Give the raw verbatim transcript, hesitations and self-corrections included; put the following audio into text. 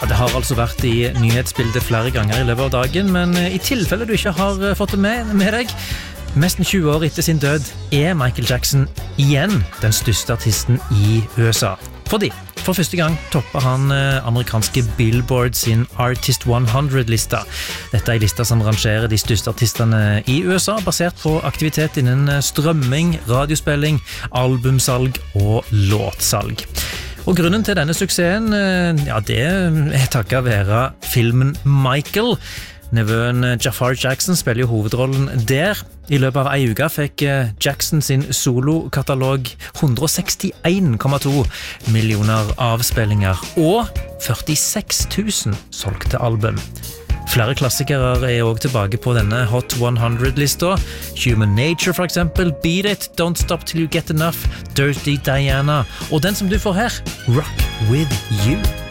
Ja, det har altså vært i nyhetsbildet flere ganger i løpet av dagen, men i tilfelle du ikke har fått det med, med deg, nesten tjue år etter sin død er Michael Jackson igjen den største artisten i U S A. Fordi, for første gang topper han amerikanske Billboard sin Artist hundre-lista. Dette er en lista som rangerer de største artistene i U S A, basert på aktivitet innen strømming, radiospilling, albumsalg og låtsalg. Og grunnen til denne suksessen, ja, det er takket være filmen Michael. Nevøen Jafar Jackson spiller jo hovedrollen der. I løpet av ei uke fikk Jackson sin solokatalog one hundred sixty-one komma to millioner avspillinger og førtiseks tusen solgte album. Flere klassikere er også tilbake på denne Hot hundre-lista. Human Nature for eksempel, Beat It, Don't Stop Till You Get Enough, Dirty Diana, og den som du får her, Rock With You.